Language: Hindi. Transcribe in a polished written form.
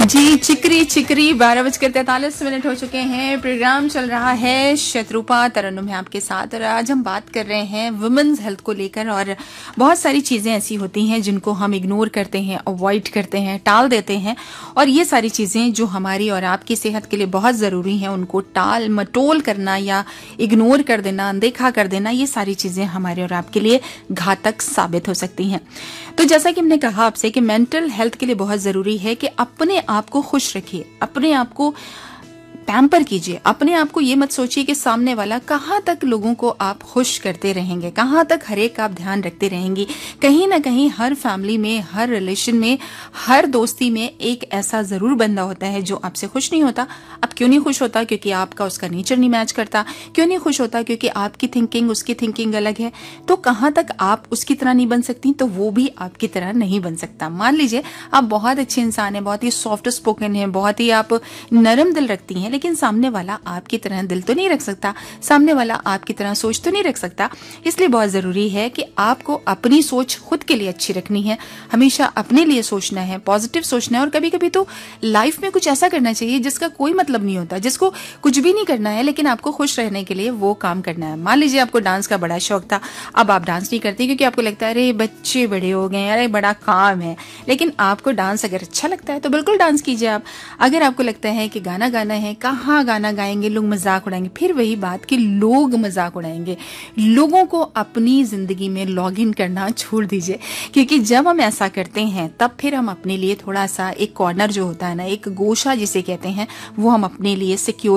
जी चिकरी चिकरी 12:43 हो चुके हैं। प्रोग्राम चल रहा है शत्रुपा तरन्नुम है आपके साथ और आज हम बात कर रहे हैं वुमेन्स हेल्थ को लेकर। और बहुत सारी चीजें ऐसी होती हैं जिनको हम इग्नोर करते हैं, अवॉइड करते हैं, टाल देते हैं। और ये सारी चीजें जो हमारी और आपकी सेहत के लिए बहुत जरूरी हैं, उनको टाल मटोल करना या इग्नोर कर देना, अनदेखा कर देना, ये सारी चीजें हमारे और आपके लिए घातक साबित हो सकती हैं। तो जैसा कि हमने कहा आपसे कि मेंटल हेल्थ के लिए बहुत जरूरी है कि अपने आप को खुश रखिए, अपने आप को पैम्पर कीजिए। अपने आप को ये मत सोचिए कि सामने वाला कहाँ तक लोगों को आप खुश करते रहेंगे, कहाँ तक हर एक का आप ध्यान रखते रहेंगी। कहीं ना कहीं हर फैमिली में, हर रिलेशन में, हर दोस्ती में एक ऐसा जरूर बंदा होता है जो आपसे खुश नहीं होता। अब क्यों नहीं खुश होता? क्योंकि आपका उसका नेचर नहीं मैच करता। क्यों नहीं खुश होता? क्योंकि आपकी थिंकिंग उसकी थिंकिंग अलग है। तो कहाँ तक आप उसकी तरह नहीं बन सकती, तो वो भी आपकी तरह नहीं बन सकता। मान लीजिए आप बहुत अच्छे इंसान हैं, बहुत ही सॉफ्ट स्पोकन है, बहुत ही आप नरम दिल रखती हैं, लेकिन सामने वाला आपकी तरह दिल तो नहीं रख सकता, सामने वाला आपकी तरह सोच तो नहीं रख सकता। इसलिए बहुत जरूरी है कि आपको अपनी सोच खुद के लिए अच्छी रखनी है, हमेशा अपने लिए सोचना है, पॉजिटिव सोचना है। और कभी कभी तो लाइफ में कुछ ऐसा करना चाहिए जिसका कोई मतलब नहीं होता, जिसको कुछ भी नहीं करना है, लेकिन आपको खुश रहने के लिए वो काम करना है। मान लीजिए आपको डांस का बड़ा शौक था, अब आप डांस नहीं करती क्योंकि आपको लगता है अरे बच्चे बड़े हो गए, अरे बड़ा काम है। लेकिन आपको डांस अगर अच्छा लगता है तो बिल्कुल डांस कीजिए आप। अगर आपको लगता है कि गाना गाना है, कहाँ गाना गाएंगे, लोग मजाक उड़ाएंगे, फिर वही बात कि लोग मजाक उड़ाएंगे। लोगों को अपनी जिंदगी में लॉग इन करना छोड़ दीजिए, क्योंकि जब हम ऐसा करते हैं तब फिर हम अपने लिए थोड़ा सा एक कॉर्नर जो होता है ना, एक गोशा जिसे कहते हैं, वो हम अपने लिए सिक्योर